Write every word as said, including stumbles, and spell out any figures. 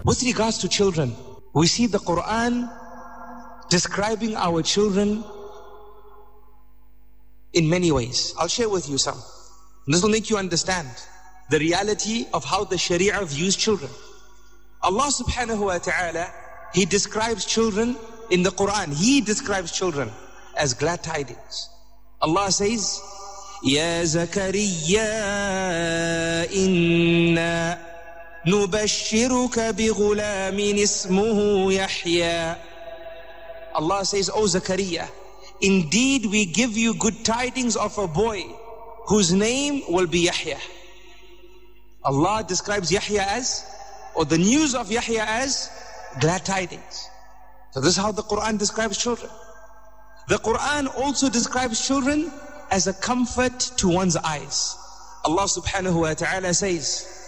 With regards to children, we see the Quran describing our children in many ways. I'll share with you some. This will make you understand the reality of how the Sharia views children. Allah subhanahu wa ta'ala, He describes children in the Quran. He describes children as glad tidings. Allah says, Ya Zakariya, inna nubashiruka bi ghulamin ismuhu Yahya. Allah says, O Zakariya, indeed we give you good tidings of a boy whose name will be Yahya. Allah describes Yahya as, or the news of Yahya as, glad tidings. So this is how the Quran describes children. The Quran also describes children as a comfort to one's eyes. Allah subhanahu wa ta'ala says,